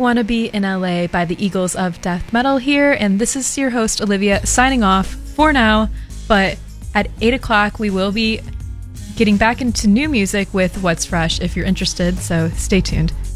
Wanna Be in LA by the Eagles of Death Metal here, and this is your host, Olivia, signing off for now, but at 8 o'clock we will be getting back into new music with What's Fresh if you're interested, so stay tuned.